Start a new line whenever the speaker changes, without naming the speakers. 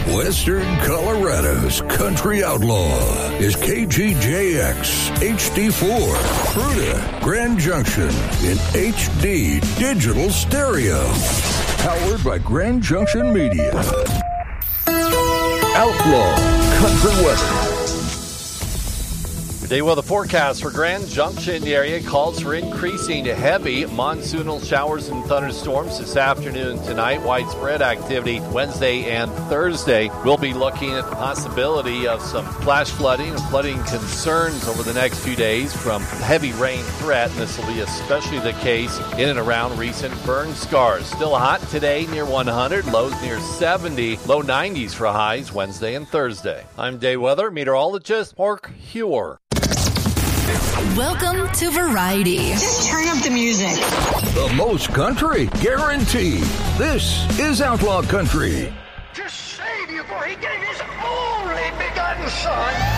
Western Colorado's country outlaw is KGJX HD4, Fruita, Grand Junction in HD digital stereo. Powered by Grand Junction Media. Outlaw Country Weather.
Today, well, the forecast for Grand Junction area calls for increasing to heavy monsoonal showers and thunderstorms this afternoon and tonight. Widespread activity Wednesday and Thursday. We'll be looking at the possibility of some flash flooding and flooding concerns over the next few days from heavy rain threat, and this will be especially the case in and around recent burn scars. Still hot today, near 100, lows near 70, low 90s for highs Wednesday and Thursday. I'm Day Weather Meteorologist Mark Huer.
Welcome to Variety.
Just turn up the music.
The most country, guaranteed. This is Outlaw Country.
To save you, for he gave his only begotten son.